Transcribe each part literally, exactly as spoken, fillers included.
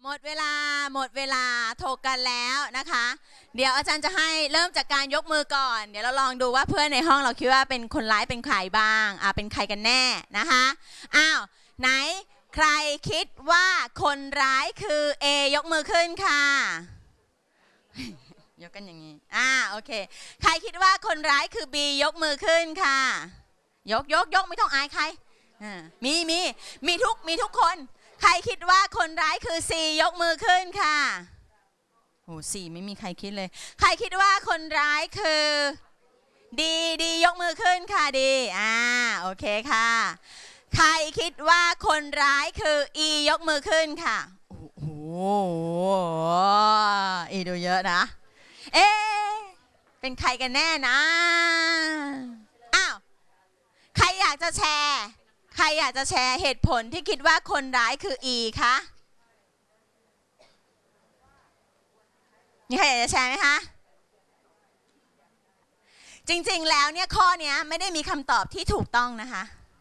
หมดเวลาหมดเวลาถกกันแล้วนะคะเดี๋ยวอาจารย์จะให้เริ่มจากการยกมือก่อนเดี๋ยวเราลองดูว่าเพื่อนในห้องเราคิดว่าเป็นคนร้ายเป็นใครบ้างอ่าเป็นใครกันแน่นะคะอ้าวไหนใครคิดว่าคนร้ายคือ A ยกมือขึ้นค่ะยกกันอย่างนี้อ่าโอเคใครคิดว่าคนร้ายคือ B ยกมือขึ้นค่ะยกยกยกไม่ต้องอายใครมีมีมีทุกมีทุกคนใครคิดว่าคนร้ายคือ C ยกมือขึ้นค่ะโอ้สี่ไม่มีใครคิดเลยใครคิดว่าคนร้ายคือ D D ยกมือขึ้นค่ะดีอ่าโอเคค่ะใครคิดว่าคนร้ายคือ E ยกมือขึ้นค่ะโอ้โหอีดูเยอะนะเอ๊เป็นใครกันแน่นะอ้าวใครอยากจะแชร์ใครอยากจะแชร์เหตุผลที่คิดว่าคนร้ายคือ E คะมีใครอยากจะแชร์ไหมคะจริงๆแล้วเนี่ยข้อนี้ไม่ได้มีคำตอบที่ถูกต้องนะคะ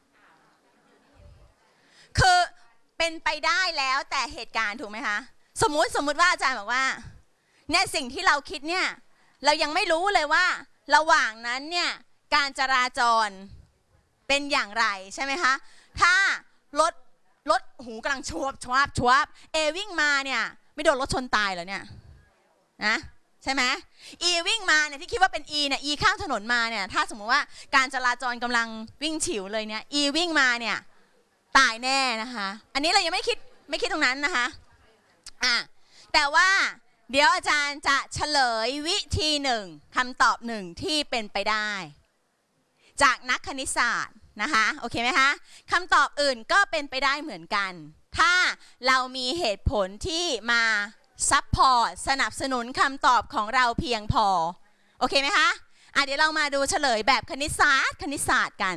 คือเป็นไปได้แล้วแต่เหตุการณ์ถูกไหมคะสมมุติสมมุติว่าอาจารย์บอกว่าเนี่ยสิ่งที่เราคิดเนี่ยเรายังไม่รู้เลยว่าระหว่างนั้นเนี่ยการจราจรเป็นอย่างไรใช่ไหมคะถ้ารถรถหูกำลังชวบชวบชวบเอวิ่งมาเนี่ยไม่โดนรถชนตายเหรอเนี่ยนะใช่ไหมอีวิ่งมาเนี่ยที่คิดว่าเป็นอีเนี่ยอีข้ามถนนมาเนี่ยถ้าสมมติว่าการจราจรกำลังวิ่งฉิวเลยเนี่ยอีวิ่งมาเนี่ยตายแน่นะคะอันนี้เรายังไม่คิดไม่คิดตรงนั้นนะคะอ่ะแต่ว่าเดี๋ยวอาจารย์จะเฉลยวิธีหนึ่งคำตอบหนึ่งที่เป็นไปได้จากนักคณิตศาสตร์นะคะโอเคไหมคะคำตอบอื่นก็เป็นไปได้เหมือนกันถ้าเรามีเหตุผลที่มาซัพพอร์ตสนับสนุนคำตอบของเราเพียงพอโอเคไหมคะอ่ะเดี๋ยวเรามาดูเฉลยแบบคณิตศาสตร์คณิตศาสตร์กัน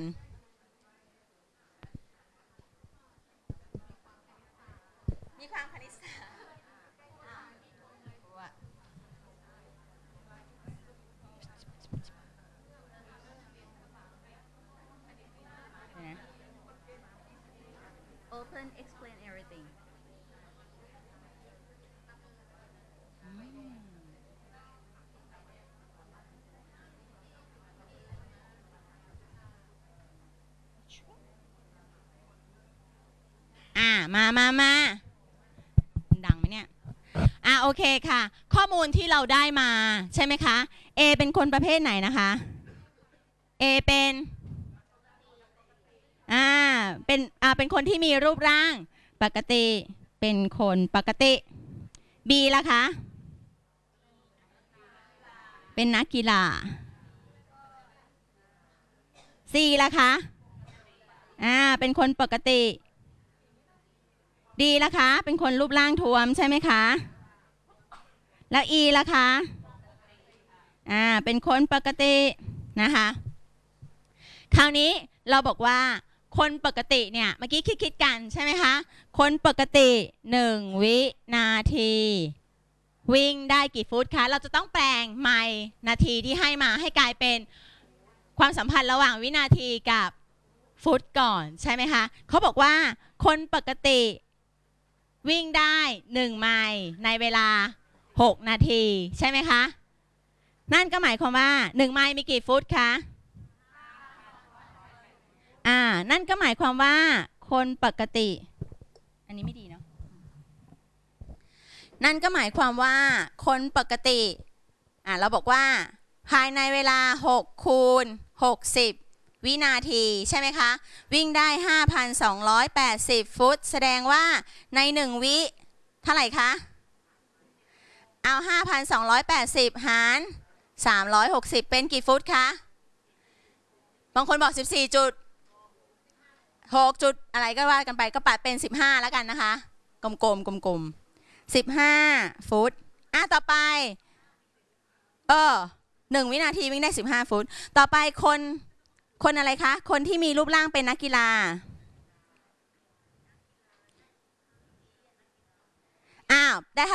มีความคณิตศาสตร์Open explain everything อ่ามามามาดังไหมเนี่ยอ่าโอเคค่ะข้อมูลที่เราได้มาใช่ไหมคะ A เป็นคนประเภทไหนนะคะ A เป็นอ่าเป็นอ่าเป็นคนที่มีรูปร่างปกติเป็นคนปกติ B ล่ะคะเป็นนักกีฬา C ล่ะคะอ่าเป็นคนปกติดีล่ะคะเป็นคนรูปร่างท้วมใช่ไหมคะแล้ว E ล่ะคะอ่าเป็นคนปกตินะคะคราวนี้เราบอกว่าคนปกติเนี่ยเมื่อกี้คิดๆกันใช่ไหมคะคนปกติหนึ่งวินาทีวิ่งได้กี่ฟุตคะเราจะต้องแปลงไมล์นาทีที่ให้มาให้กลายเป็นความสัมพันธ์ระหว่างวินาทีกับฟุตก่อนใช่ไหมคะเขาบอกว่าคนปกติวิ่งได้หนึ่งไมล์ในเวลาหกนาทีใช่ไหมคะนั่นก็หมายความว่าหนึ่งไมล์มีกี่ฟุตคะอ่านั่นก็หมายความว่าคนปกติอันนี้ไม่ดีเนาะนั่นก็หมายความว่าคนปกติอ่าเราบอกว่าภายในเวลาหกคูณหกสิบวินาทีใช่ไหมคะวิ่งได้ ห้าพันสองร้อยแปดสิบ ฟุตแสดงว่าในหนึ่งวิเท่าไหร่คะเอา ห้าพันสองร้อยแปดสิบ หารสามร้อยหกสิบเป็นกี่ฟุตคะบางคนบอกสิบสี่จุดหกจุดอะไรก็ว่ากันไปก็ปัดเป็นสิบห้าแล้วกันนะคะกลมๆกลมๆสิบห้าฟุตอ่ะต่อไปเออหนึ่งวินาทีวิ่งได้สิบห้าฟุตต่อไปคนคนอะไรคะคนที่มีรูปร่างเป็นนักกีฬาอ้าวได้